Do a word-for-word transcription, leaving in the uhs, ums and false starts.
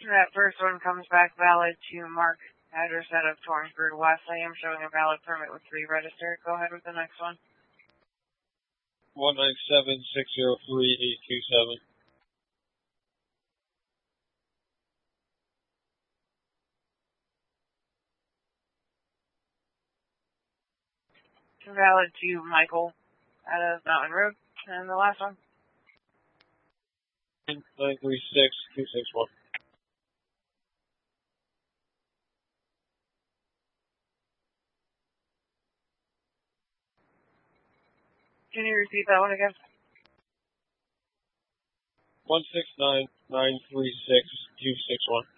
That first one comes back valid to Mark, address out of Torrensburg West. I am showing a valid permit with three registered. Go ahead with the next one. one nine seven six zero three eight two seven. Valid to Michael, out of Mountain Road. And the last one. nine three six two six one. Can you repeat that one again? one six nine nine three six two six one.